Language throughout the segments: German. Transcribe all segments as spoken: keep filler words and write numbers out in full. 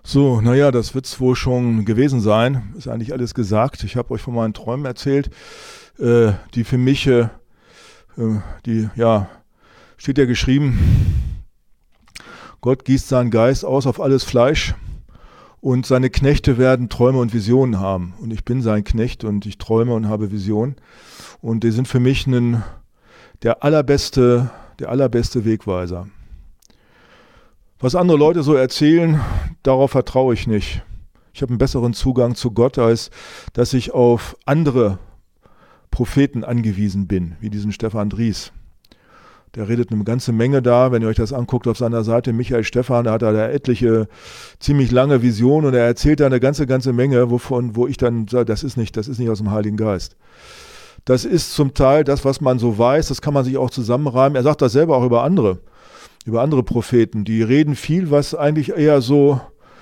So, naja, das wird es wohl schon gewesen sein. Ist eigentlich alles gesagt. Ich habe euch von meinen Träumen erzählt, äh, die für mich, äh, die, ja, steht ja geschrieben, Gott gießt seinen Geist aus auf alles Fleisch und seine Knechte werden Träume und Visionen haben. Und ich bin sein Knecht und ich träume und habe Visionen. Und die sind für mich ein, der allerbeste, der allerbeste Wegweiser. Was andere Leute so erzählen, darauf vertraue ich nicht. Ich habe einen besseren Zugang zu Gott, als dass ich auf andere Propheten angewiesen bin, wie diesen Stefan Dries. Der redet eine ganze Menge da, wenn ihr euch das anguckt auf seiner Seite, Michael Stephan, da hat er da etliche ziemlich lange Visionen und er erzählt da eine ganze, ganze Menge, wovon, wo ich dann sage, das ist nicht, das ist nicht aus dem Heiligen Geist. Das ist zum Teil das, was man so weiß, das kann man sich auch zusammenreimen. Er sagt das selber auch über andere. über andere Propheten, die reden viel, was eigentlich eher so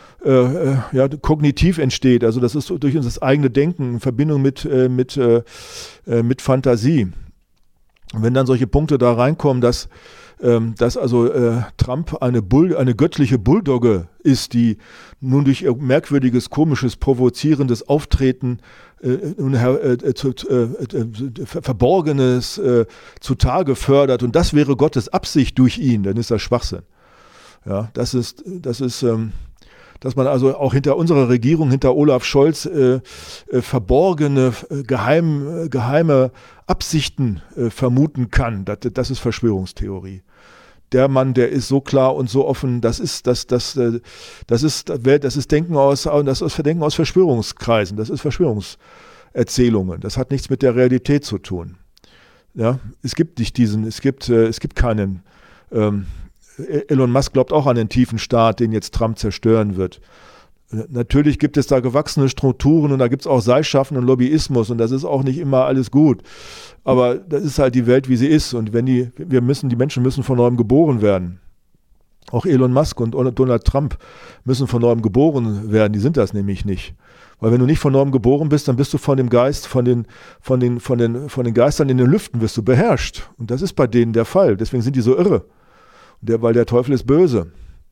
äh, ja, kognitiv entsteht. Also das ist durch unser eigenes Denken in Verbindung mit, äh, mit, äh, mit Fantasie. Und wenn dann solche Punkte da reinkommen, dass, ähm, dass also äh, Trump eine, Bull, eine göttliche Bulldogge ist, die nun durch ihr merkwürdiges, komisches, provozierendes Auftreten äh, äh, zu, äh, äh, Verborgenes äh, zutage fördert und das wäre Gottes Absicht durch ihn, dann ist das Schwachsinn. Ja, das ist, das ist, ähm, dass man also auch hinter unserer Regierung, hinter Olaf Scholz äh, äh, verborgene, äh, geheim, äh, geheime Absichten äh, vermuten kann. Das, das ist Verschwörungstheorie. Der Mann, der ist so klar und so offen, das ist, das, das, das ist, das ist Denken aus, das ist Verdenken aus Verschwörungskreisen, das ist Verschwörungserzählungen. Das hat nichts mit der Realität zu tun. Ja, es gibt nicht diesen, es gibt, es gibt keinen, ähm, Elon Musk glaubt auch an den tiefen Staat, den jetzt Trump zerstören wird. Natürlich gibt es da gewachsene Strukturen und da gibt es auch Seilschaffen und Lobbyismus und das ist auch nicht immer alles gut. Aber das ist halt die Welt, wie sie ist und wenn die, wir müssen, die Menschen müssen von neuem geboren werden. Auch Elon Musk und Donald Trump müssen von neuem geboren werden, die sind das nämlich nicht. Weil wenn du nicht von neuem geboren bist, dann bist du von dem Geist, von den, von den, von den, von den Geistern in den Lüften wirst du beherrscht. Und das ist bei denen der Fall. Deswegen sind die so irre. Der, weil der Teufel ist böse.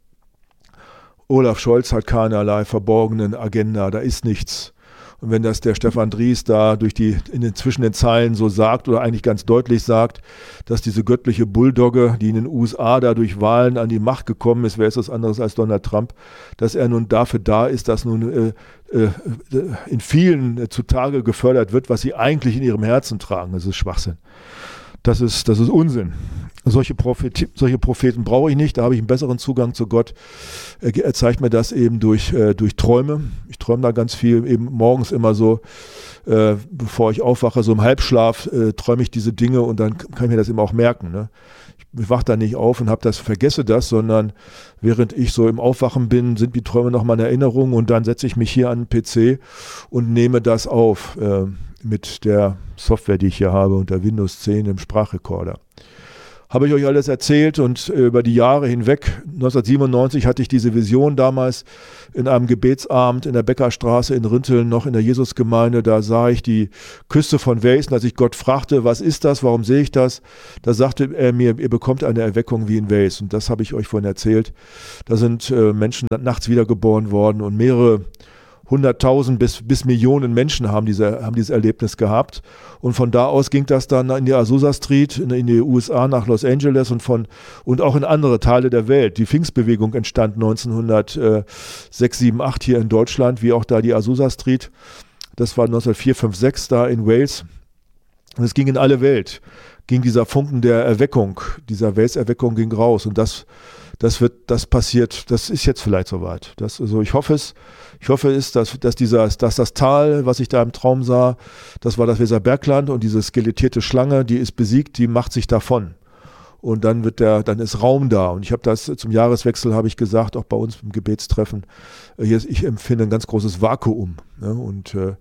Olaf Scholz hat keinerlei verborgenen Agenda, da ist nichts. Und wenn das der Stefan Dries da durch die, in den, zwischen den Zeilen so sagt oder eigentlich ganz deutlich sagt, dass diese göttliche Bulldogge, die in den U S A da durch Wahlen an die Macht gekommen ist, wer ist das anderes als Donald Trump, dass er nun dafür da ist, dass nun äh, äh, in vielen äh, zutage gefördert wird, was sie eigentlich in ihrem Herzen tragen. Das ist Schwachsinn. Das ist, das ist Unsinn. Solche, Prophet, solche Propheten brauche ich nicht, da habe ich einen besseren Zugang zu Gott. Er, er zeigt mir das eben durch, äh, durch Träume. Ich träume da ganz viel, eben morgens immer so, äh, bevor ich aufwache, so im Halbschlaf, äh, träume ich diese Dinge und dann kann ich mir das eben auch merken. Ne? Ich wache da nicht auf und habe das, vergesse das, sondern während ich so im Aufwachen bin, sind die Träume noch mal in Erinnerung und dann setze ich mich hier an den P C und nehme das auf äh, mit der Software, die ich hier habe, unter Windows zehn im Sprachrekorder. Habe ich euch alles erzählt und äh, über die Jahre hinweg, neunzehnhundertsiebenundneunzig hatte ich diese Vision damals in einem Gebetsabend in der Beckerstraße in Rinteln, noch in der Jesusgemeinde, da sah ich die Küste von Wales und als ich Gott fragte, was ist das, warum sehe ich das, da sagte er mir, ihr bekommt eine Erweckung wie in Wales und das habe ich euch vorhin erzählt. Da sind äh, Menschen nachts wiedergeboren worden und mehrere hunderttausend bis, bis Millionen Menschen haben, diese, haben dieses Erlebnis gehabt. Und von da aus ging das dann in die Azusa Street, in, in die U S A nach Los Angeles und, von, und auch in andere Teile der Welt. Die Pfingstbewegung entstand neunzehnhundertsechs, sieben, acht hier in Deutschland, wie auch da die Azusa Street. Das war neunzehnhundertvier, fünf, sechs da in Wales. Und es ging in alle Welt. Ging dieser Funken der Erweckung, dieser Wales-Erweckung ging raus. Und das Das wird, das passiert, das ist jetzt vielleicht soweit. Das, also ich hoffe es, ich hoffe es, dass, dass dieser, dass das Tal, was ich da im Traum sah, das war das Weserbergland und diese skelettierte Schlange, die ist besiegt, die macht sich davon. Und dann wird der, dann ist Raum da. Und ich habe das zum Jahreswechsel, habe ich gesagt, auch bei uns im Gebetstreffen, hier, ich empfinde ein ganz großes Vakuum. Ne? Und äh,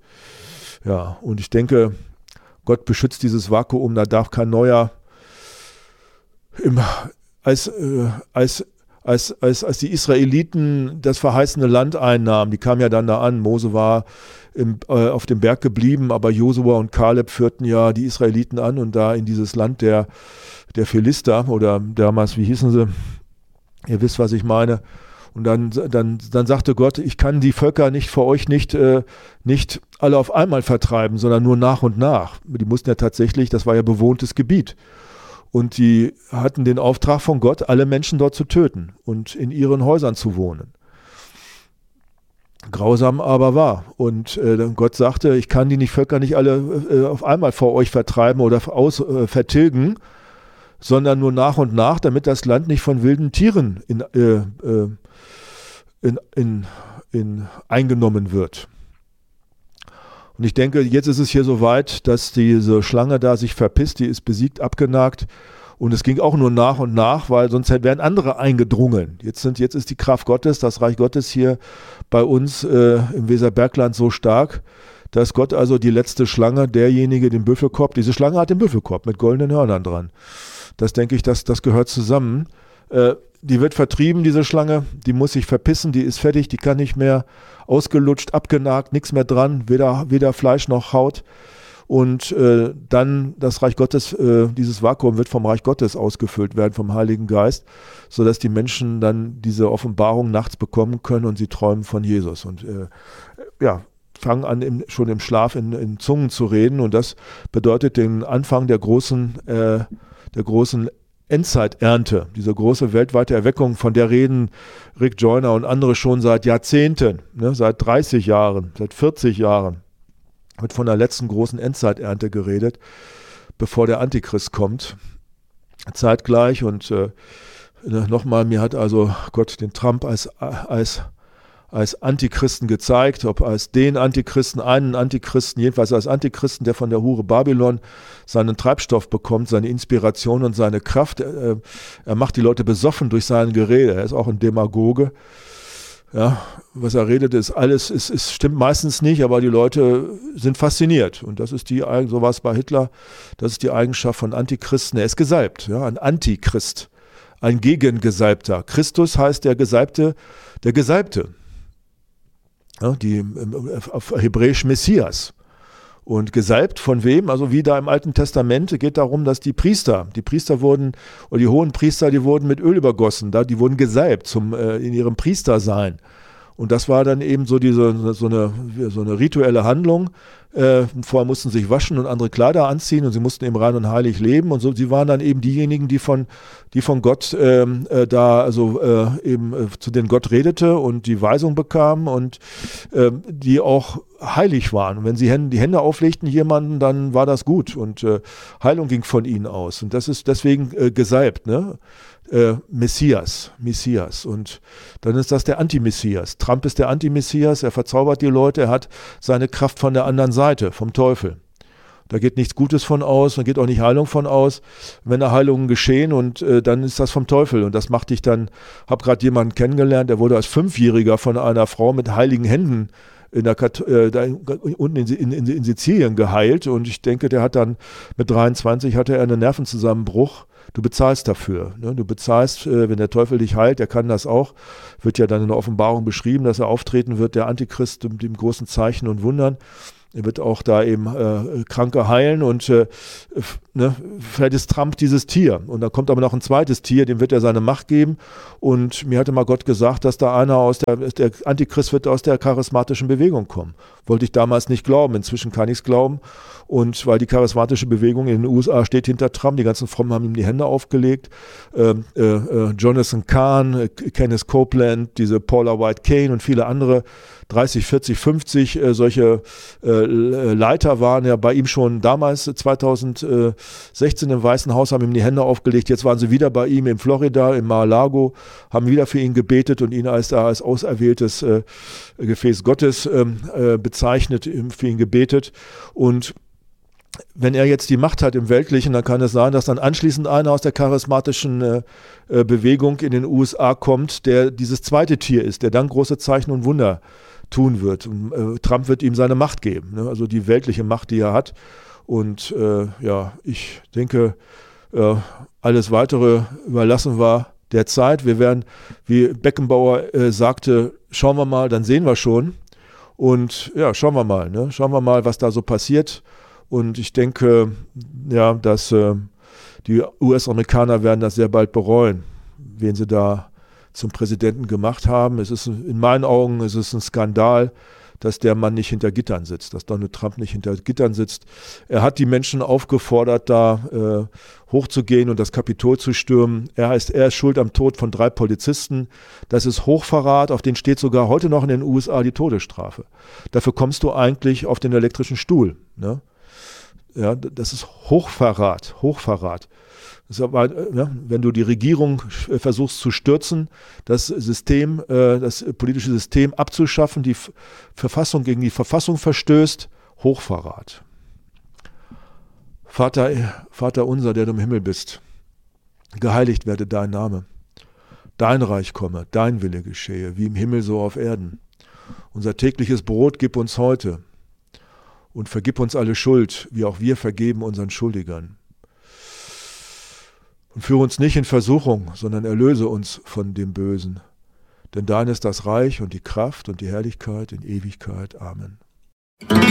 ja, und ich denke, Gott beschützt dieses Vakuum, da darf kein neuer im Als, äh, als, als, als, als die Israeliten das verheißene Land einnahmen, die kamen ja dann da an, Mose war im, äh, auf dem Berg geblieben, aber Josua und Kaleb führten ja die Israeliten an und da in dieses Land der, der Philister oder damals, wie hießen sie, ihr wisst, was ich meine, Und dann, dann, dann sagte Gott, ich kann die Völker nicht vor euch nicht, äh, nicht alle auf einmal vertreiben, sondern nur nach und nach. Die mussten ja tatsächlich, das war ja bewohntes Gebiet. Und die hatten den Auftrag von Gott, alle Menschen dort zu töten und in ihren Häusern zu wohnen. Grausam aber wahr. Und äh, Gott sagte, ich kann die nicht, Völker nicht alle äh, auf einmal vor euch vertreiben oder aus, äh, vertilgen, sondern nur nach und nach, damit das Land nicht von wilden Tieren in, äh, äh, in, in, in eingenommen wird. Und ich denke, jetzt ist es hier so weit, dass diese Schlange da sich verpisst, die ist besiegt, abgenagt. Und es ging auch nur nach und nach, weil sonst wären andere eingedrungen. Jetzt, sind, jetzt ist die Kraft Gottes, das Reich Gottes hier bei uns äh, im Weserbergland so stark, dass Gott also die letzte Schlange, derjenige, den Büffelkorb, diese Schlange hat den Büffelkorb mit goldenen Hörnern dran. Das denke ich, das, das gehört zusammen. Äh, die wird vertrieben, diese Schlange, die muss sich verpissen, die ist fertig, die kann nicht mehr, ausgelutscht, abgenagt, nichts mehr dran, weder, weder Fleisch noch Haut. Und äh, dann das Reich Gottes, äh, dieses Vakuum wird vom Reich Gottes ausgefüllt werden, vom Heiligen Geist, sodass die Menschen dann diese Offenbarung nachts bekommen können und sie träumen von Jesus. Und äh, ja, fangen an, im, schon im Schlaf in, in Zungen zu reden. Und das bedeutet den Anfang der großen, äh, der großen Endzeiternte, diese große weltweite Erweckung, von der reden Rick Joyner und andere schon seit Jahrzehnten, ne, seit dreißig Jahren, seit vierzig Jahren. Wird von der letzten großen Endzeiternte geredet, bevor der Antichrist kommt. Zeitgleich und äh, nochmal, mir hat also Gott den Trump als, als, als Antichristen gezeigt, ob als den Antichristen, einen Antichristen, jedenfalls als Antichristen, der von der Hure Babylon seinen Treibstoff bekommt, seine Inspiration und seine Kraft. Er, er macht die Leute besoffen durch sein Gerede. Er ist auch ein Demagoge. Ja, was er redet, ist alles, ist, ist, stimmt meistens nicht, aber die Leute sind fasziniert. Und das ist die, so war es bei Hitler, das ist die Eigenschaft von Antichristen. Er ist gesalbt, ja, ein Antichrist, ein Gegengesalbter. Christus heißt der Gesalbte, der Gesalbte. Ja, die, auf Hebräisch Messias. Und gesalbt von wem? Also wie da im Alten Testament geht darum, dass die Priester, die Priester wurden, oder die hohen Priester, die wurden mit Öl übergossen, da, die wurden gesalbt zum, äh, in ihrem Priestersein. Und das war dann eben so diese, so eine, so eine rituelle Handlung. Äh, vorher mussten sie sich waschen und andere Kleider anziehen und sie mussten eben rein und heilig leben und so. Sie waren dann eben diejenigen, die von, die von Gott ähm, äh, da also äh, eben äh, zu denen Gott redete und die Weisung bekamen und äh, die auch heilig waren. Und wenn sie die Hände auflegten jemanden, dann war das gut und äh, Heilung ging von ihnen aus. Und das ist deswegen äh, gesalbt, ne? Äh, Messias, Messias. Und dann ist das der Antimessias. Trump ist der Antimessias, er verzaubert die Leute, er hat seine Kraft von der anderen Seite, vom Teufel. Da geht nichts Gutes von aus, da geht auch nicht Heilung von aus. Wenn da Heilungen geschehen und äh, dann ist das vom Teufel. Und das macht dich dann, habe gerade jemanden kennengelernt, der wurde als Fünfjähriger von einer Frau mit heiligen Händen in der Kat äh, da unten in, in, in, in Sizilien geheilt. Und ich denke, der hat dann mit dreiundzwanzig hatte er einen Nervenzusammenbruch. Du bezahlst dafür. Ne? Du bezahlst, äh, wenn der Teufel dich heilt, der kann das auch. Wird ja dann in der Offenbarung beschrieben, dass er auftreten wird, der Antichrist mit dem großen Zeichen und Wundern. Er wird auch da eben äh, Kranke heilen und äh, ne, vielleicht ist Trump dieses Tier. Und da kommt aber noch ein zweites Tier, dem wird er seine Macht geben. Und mir hatte mal Gott gesagt, dass da einer aus der, der Antichrist wird aus der charismatischen Bewegung kommen. Wollte ich damals nicht glauben, inzwischen kann ich es glauben. Und weil die charismatische Bewegung in den U S A steht hinter Trump, die ganzen Frommen haben ihm die Hände aufgelegt. Ähm, äh, äh, Jonathan Kahn, äh, Kenneth Copeland, diese Paula White Cain und viele andere, dreißig, vierzig, fünfzig äh, solche äh, Leiter waren ja bei ihm schon damals zweitausendsechzehn im Weißen Haus, haben ihm die Hände aufgelegt. Jetzt waren sie wieder bei ihm in Florida, in Mar-a-Lago, haben wieder für ihn gebetet und ihn als, als auserwähltes äh, Gefäß Gottes ähm, äh, bezeichnet, für ihn gebetet. Und wenn er jetzt die Macht hat im Weltlichen, dann kann es sein, dass dann anschließend einer aus der charismatischen äh, äh, Bewegung in den U S A kommt, der dieses zweite Tier ist, der dann große Zeichen und Wunder tun wird. Und, äh, Trump wird ihm seine Macht geben, ne? Also die weltliche Macht, die er hat. Und äh, ja, ich denke, äh, alles Weitere überlassen wir der Zeit. Wir werden, wie Beckenbauer äh, sagte, schauen wir mal, dann sehen wir schon. Und ja, schauen wir mal, ne? Schauen wir mal, was da so passiert. Und ich denke, ja, dass äh, die U S-Amerikaner werden das sehr bald bereuen, wen sie da zum Präsidenten gemacht haben. Es ist in meinen Augen es ist ein Skandal, dass der Mann nicht hinter Gittern sitzt, dass Donald Trump nicht hinter Gittern sitzt. Er hat die Menschen aufgefordert, da äh, hochzugehen und das Kapitol zu stürmen. Er ist, er ist schuld am Tod von drei Polizisten. Das ist Hochverrat, auf den steht sogar heute noch in den U S A die Todesstrafe. Dafür kommst du eigentlich auf den elektrischen Stuhl. Ne? Ja, das ist Hochverrat, Hochverrat. Das ist aber, ja, wenn du die Regierung versuchst zu stürzen, das System, äh, das politische System abzuschaffen, die F- Verfassung gegen die Verfassung verstößt, Hochverrat. Vater, Vater unser, der du im Himmel bist, geheiligt werde dein Name. Dein Reich komme, dein Wille geschehe, wie im Himmel so auf Erden. Unser tägliches Brot gib uns heute und vergib uns alle Schuld, wie auch wir vergeben unseren Schuldigern. Und führe uns nicht in Versuchung, sondern erlöse uns von dem Bösen. Denn dein ist das Reich und die Kraft und die Herrlichkeit in Ewigkeit. Amen.